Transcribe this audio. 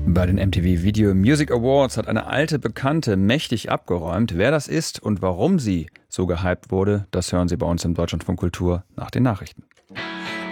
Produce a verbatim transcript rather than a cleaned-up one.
Bei den M T V Video Music Awards hat eine alte Bekannte mächtig abgeräumt. Wer das ist und warum sie so gehypt wurde, das hören Sie bei uns im Deutschlandfunk Kultur nach den Nachrichten.